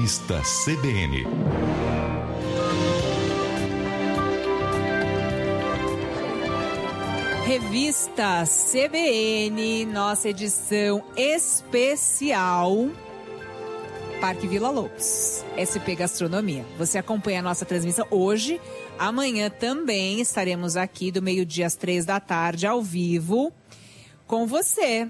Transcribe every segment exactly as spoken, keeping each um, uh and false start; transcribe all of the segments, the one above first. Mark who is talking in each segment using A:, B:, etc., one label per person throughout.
A: Revista C B N.
B: Revista C B N, nossa edição especial Parque Vila Lobos, S P Gastronomia. Você acompanha a nossa transmissão hoje, amanhã também estaremos aqui do meio-dia às três da tarde, ao vivo, com você,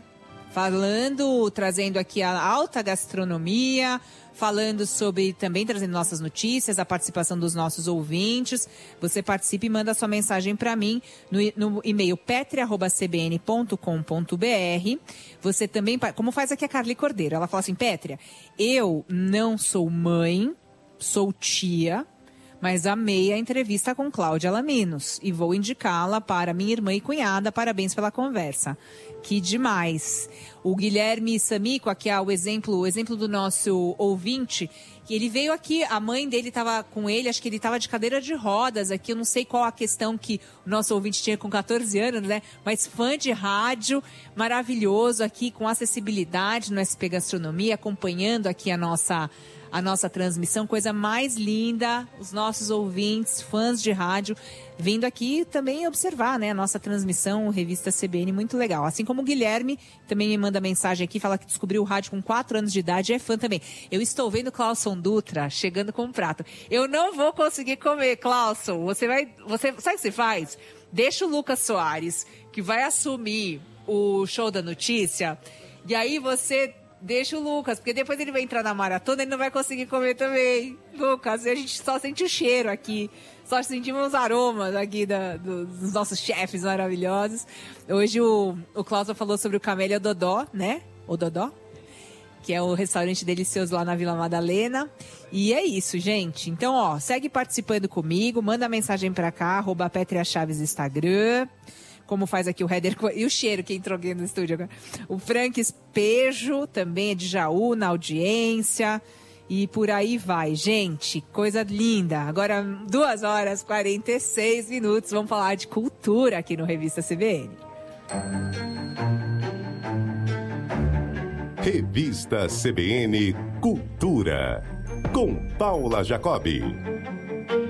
B: falando, trazendo aqui a alta gastronomia, falando sobre, também trazendo nossas notícias, a participação dos nossos ouvintes. Você participa e manda sua mensagem para mim no, no e-mail petri arroba c b n ponto com ponto b r. Você também, como faz aqui a Carly Cordeiro, ela fala assim: Pétria, eu não sou mãe, sou tia, mas amei a entrevista com Cláudia Laminos e vou indicá-la para minha irmã e cunhada. Parabéns pela conversa. Que demais. O Guilherme Samico, aqui é o exemplo, o exemplo do nosso ouvinte, que ele veio aqui, a mãe dele estava com ele, acho que ele estava de cadeira de rodas aqui, eu não sei qual a questão que o nosso ouvinte tinha com catorze anos, né? Mas fã de rádio, maravilhoso aqui, com acessibilidade no S P Gastronomia, acompanhando aqui a nossa... a nossa transmissão, coisa mais linda, os nossos ouvintes, fãs de rádio, vindo aqui também observar, né, a nossa transmissão, Revista C B N, muito legal. Assim como o Guilherme também me manda mensagem aqui, fala que descobriu o rádio com quatro anos de idade e é fã também. Eu estou vendo o Clauson Dutra chegando com um prato. Eu não vou conseguir comer, Clauson. Você vai, você, sabe o que você faz? Deixa o Lucas Soares, que vai assumir o show da notícia, e aí você... Deixa o Lucas, porque depois ele vai entrar na maratona e ele não vai conseguir comer também. Lucas, a gente só sente o cheiro aqui. Só sentimos os aromas aqui da, do, dos nossos chefes maravilhosos. Hoje o, o Cláudio falou sobre o Camélia Dodó, né? O Dodó, que é o restaurante delicioso lá na Vila Madalena. E é isso, gente. Então, ó, segue participando comigo. Manda mensagem pra cá, arroba Petria Chaves no Instagram. Como faz aqui o Header, e o cheiro que entrou aqui no estúdio agora. O Frank Espejo, também é de Jaú, na audiência. E por aí vai, gente. Coisa linda. Agora, duas horas e quarenta e seis minutos. Vamos falar de cultura aqui no Revista C B N.
A: Revista C B N Cultura, com Paula Jacobi.